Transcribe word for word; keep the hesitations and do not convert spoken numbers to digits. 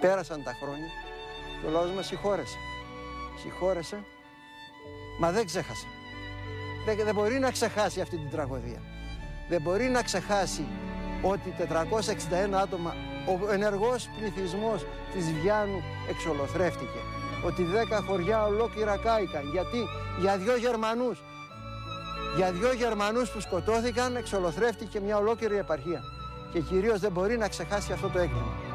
Πέρασαν τα χρόνια και ο λαός μας συγχώρεσε. Συγχώρεσε, μα δεν ξέχασε. Δεν, δεν μπορεί να ξεχάσει αυτή την τραγωδία. Δεν μπορεί να ξεχάσει ότι τετρακόσια εξήντα ένα άτομα, ο ενεργός πληθυσμός της Βιάννου εξολοθρεύτηκε. Ότι δέκα χωριά ολόκληρα κάηκαν. Γιατί για δυο Γερμανούς, για δυο Γερμανούς που σκοτώθηκαν εξολοθρεύτηκε μια ολόκληρη επαρχία. Και κυρίως δεν μπορεί να ξεχάσει αυτό το έγκλημα.